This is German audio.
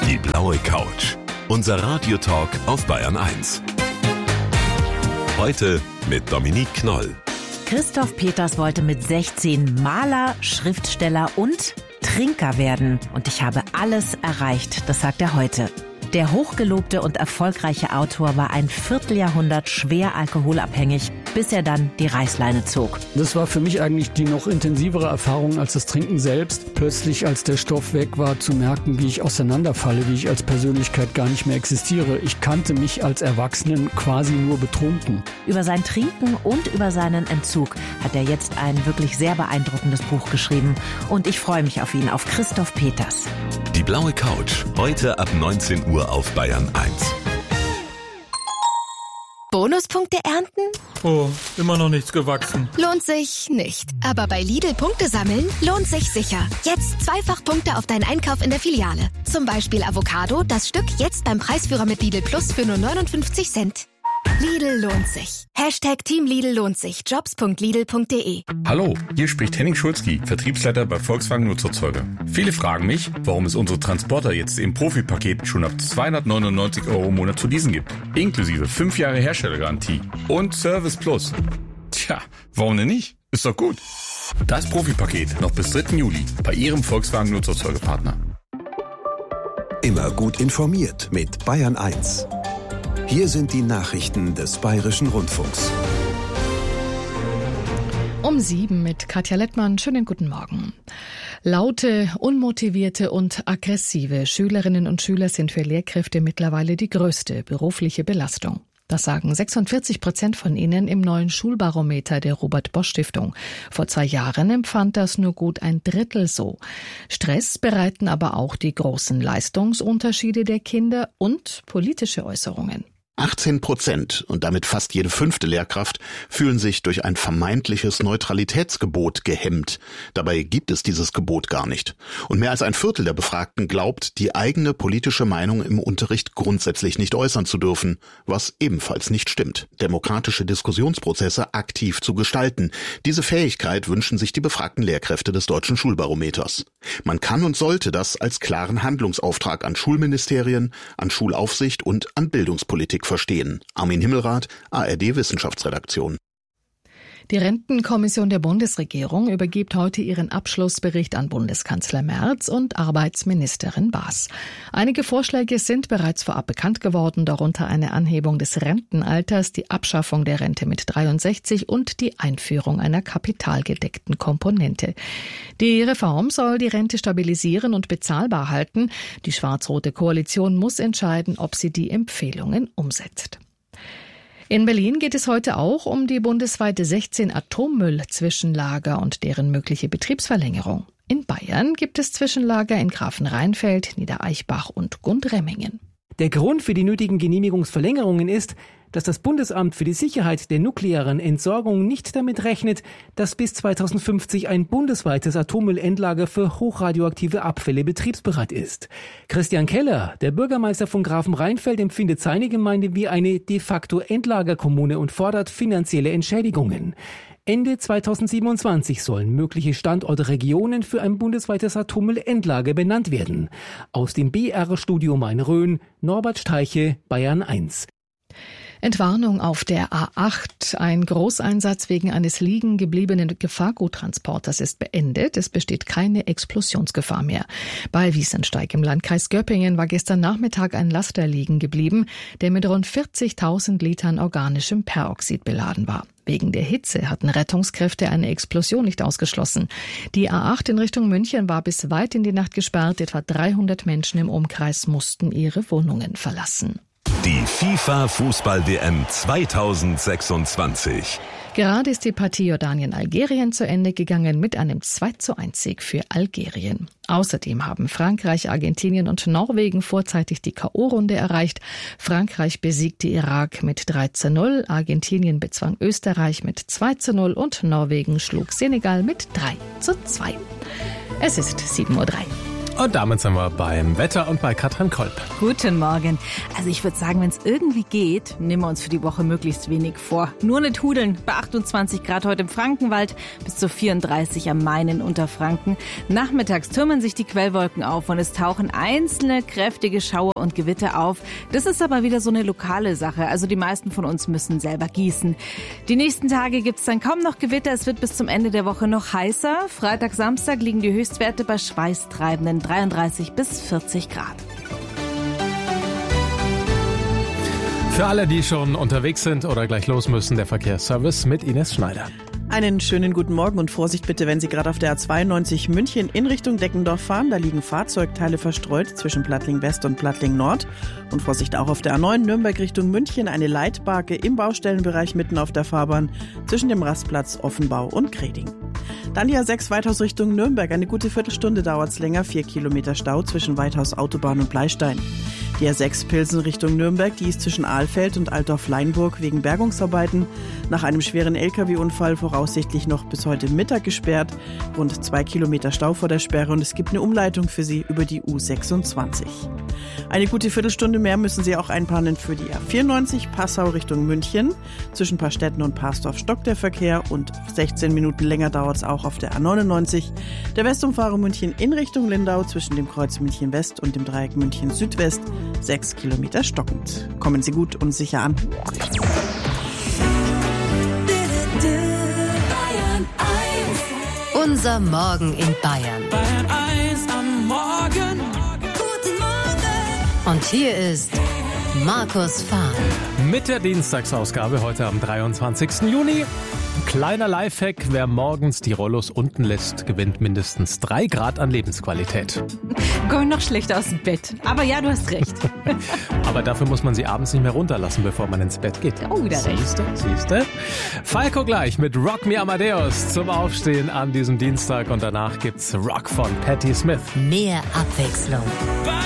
Die blaue Couch. Unser Radiotalk auf Bayern 1. Heute mit Dominique Knoll. Christoph Peters wollte mit 16 Maler, Schriftsteller und Trinker werden. Und ich habe alles erreicht, das sagt er heute. Der hochgelobte und erfolgreiche Autor war ein Vierteljahrhundert schwer alkoholabhängig, bis er dann die Reißleine zog. Das war für mich eigentlich die noch intensivere Erfahrung als das Trinken selbst. Plötzlich, als der Stoff weg war, zu merken, wie ich auseinanderfalle, wie ich als Persönlichkeit gar nicht mehr existiere. Ich kannte mich als Erwachsenen quasi nur betrunken. Über sein Trinken und über seinen Entzug hat er jetzt ein wirklich sehr beeindruckendes Buch geschrieben. Und ich freue mich auf ihn, auf Christoph Peters. Die blaue Couch, heute ab 19 Uhr auf Bayern 1. Bonuspunkte ernten? Oh, immer noch nichts gewachsen. Lohnt sich nicht. Aber bei Lidl Punkte sammeln lohnt sich sicher. Jetzt zweifach Punkte auf deinen Einkauf in der Filiale. Zum Beispiel Avocado, das Stück jetzt beim Preisführer mit Lidl Plus für nur 59 Cent. Lidl lohnt sich. Hashtag Team Lidl lohnt sich. Jobs.lidl.de. Hallo, hier spricht Henning Schulzky, Vertriebsleiter bei Volkswagen Nutzerzeuger. Viele fragen mich, warum es unsere Transporter jetzt im Profipaket schon ab 299 € im Monat zu leasen gibt. Inklusive 5 Jahre Herstellergarantie und Service Plus. Tja, warum denn nicht? Ist doch gut. Das Profipaket noch bis 3. Juli bei Ihrem Volkswagen Nutzerzeugerpartner. Immer gut informiert mit Bayern 1. Hier sind die Nachrichten des Bayerischen Rundfunks. Um 7 mit Katja Lettmann. Schönen guten Morgen. Laute, unmotivierte und aggressive Schülerinnen und Schüler sind für Lehrkräfte mittlerweile die größte berufliche Belastung. Das sagen 46% von ihnen im neuen Schulbarometer der Robert-Bosch-Stiftung. Vor 2 Jahren empfand das nur gut 1/3 so. Stress bereiten aber auch die großen Leistungsunterschiede der Kinder und politische Äußerungen. 18% und damit fast jede 5. Lehrkraft fühlen sich durch ein vermeintliches Neutralitätsgebot gehemmt. Dabei gibt es dieses Gebot gar nicht. Und mehr als 1/4 der Befragten glaubt, die eigene politische Meinung im Unterricht grundsätzlich nicht äußern zu dürfen, was ebenfalls nicht stimmt. Demokratische Diskussionsprozesse aktiv zu gestalten. Diese Fähigkeit wünschen sich die befragten Lehrkräfte des Deutschen Schulbarometers. Man kann und sollte das als klaren Handlungsauftrag an Schulministerien, an Schulaufsicht und an Bildungspolitik verstehen. Armin Himmelrath, ARD Wissenschaftsredaktion. Die Rentenkommission der Bundesregierung übergibt heute ihren Abschlussbericht an Bundeskanzler Merz und Arbeitsministerin Baas. Einige Vorschläge sind bereits vorab bekannt geworden, darunter eine Anhebung des Rentenalters, die Abschaffung der Rente mit 63 und die Einführung einer kapitalgedeckten Komponente. Die Reform soll die Rente stabilisieren und bezahlbar halten. Die schwarz-rote Koalition muss entscheiden, ob sie die Empfehlungen umsetzt. In Berlin geht es heute auch um die bundesweite 16 Atommüll-Zwischenlager und deren mögliche Betriebsverlängerung. In Bayern gibt es Zwischenlager in Grafenrheinfeld, Niedereichbach und Gundremmingen. Der Grund für die nötigen Genehmigungsverlängerungen ist, dass das Bundesamt für die Sicherheit der nuklearen Entsorgung nicht damit rechnet, dass bis 2050 ein bundesweites Atommüllendlager für hochradioaktive Abfälle betriebsbereit ist. Christian Keller, der Bürgermeister von Grafenrheinfeld, empfindet seine Gemeinde wie eine de facto Endlagerkommune und fordert finanzielle Entschädigungen. Ende 2027 sollen mögliche Standortregionen für ein bundesweites Atommüllendlager benannt werden. Aus dem BR-Studio Main-Rhön, Norbert Streiche, Bayern 1. Entwarnung auf der A8. Ein Großeinsatz wegen eines liegen gebliebenen Gefahrguttransporters ist beendet. Es besteht keine Explosionsgefahr mehr. Bei Wiesensteig im Landkreis Göppingen war gestern Nachmittag ein Laster liegen geblieben, der mit rund 40.000 Litern organischem Peroxid beladen war. Wegen der Hitze hatten Rettungskräfte eine Explosion nicht ausgeschlossen. Die A8 in Richtung München war bis weit in die Nacht gesperrt. Etwa 300 Menschen im Umkreis mussten ihre Wohnungen verlassen. Die FIFA-Fußball-WM 2026. Gerade ist die Partie Jordanien-Algerien zu Ende gegangen mit einem 2:1-Sieg für Algerien. Außerdem haben Frankreich, Argentinien und Norwegen vorzeitig die K.O.-Runde erreicht. Frankreich besiegte Irak mit 3:0, Argentinien bezwang Österreich mit 2:0 und Norwegen schlug Senegal mit 3:2. Es ist 7:03 Uhr. Und damit sind wir beim Wetter und bei Katrin Kolb. Guten Morgen. Also ich würde sagen, wenn es irgendwie geht, nehmen wir uns für die Woche möglichst wenig vor. Nur nicht hudeln. Bei 28 Grad heute im Frankenwald, bis zu 34 am Main in Unterfranken. Nachmittags türmen sich die Quellwolken auf und es tauchen einzelne kräftige Schauer und Gewitter auf. Das ist aber wieder so eine lokale Sache. Also die meisten von uns müssen selber gießen. Die nächsten Tage gibt es dann kaum noch Gewitter. Es wird bis zum Ende der Woche noch heißer. Freitag, Samstag liegen die Höchstwerte bei schweißtreibenden 33 bis 40 Grad. Für alle, die schon unterwegs sind oder gleich los müssen, der Verkehrsservice mit Ines Schneider. Einen schönen guten Morgen und Vorsicht bitte, wenn Sie gerade auf der A92 München in Richtung Deckendorf fahren. Da liegen Fahrzeugteile verstreut zwischen Plattling West und Plattling Nord. Und Vorsicht auch auf der A9 Nürnberg Richtung München. Eine Leitbarke im Baustellenbereich mitten auf der Fahrbahn zwischen dem Rastplatz Offenbau und Kreding. Dann die A6 Weithaus Richtung Nürnberg. Eine gute Viertelstunde dauert es länger. 4 Kilometer Stau zwischen Weithaus Autobahn und Bleistein. Die A6 Pilsen Richtung Nürnberg, die ist zwischen Ahlfeld und Altdorf-Leinburg wegen Bergungsarbeiten nach einem schweren LKW-Unfall voraussichtlich noch bis heute Mittag gesperrt. Rund 2 Kilometer Stau vor der Sperre und es gibt eine Umleitung für Sie über die U26. Eine gute Viertelstunde mehr müssen Sie auch einplanen für die A94 Passau Richtung München. Zwischen Paarstetten und Parsdorf stockt der Verkehr und 16 Minuten länger dauert es auch auf der A99. Der Westumfahrer München in Richtung Lindau zwischen dem Kreuz München West und dem Dreieck München Südwest 6 Kilometer stockend. Kommen Sie gut und sicher an. Unser Morgen in Bayern. Bayern 1 am Morgen. Guten Morgen. Und hier ist Markus Fahl. Mit der Dienstagsausgabe heute am 23. Juni. Kleiner Lifehack, wer morgens die Rollos unten lässt, gewinnt mindestens 3 Grad an Lebensqualität. Komm noch schlecht aus dem Bett. Aber ja, du hast recht. Aber dafür muss man sie abends nicht mehr runterlassen, bevor man ins Bett geht. Oh, wieder recht. Siehste? Falco gleich mit Rock Me Amadeus zum Aufstehen an diesem Dienstag und danach gibt's Rock von Patti Smith. Mehr Abwechslung.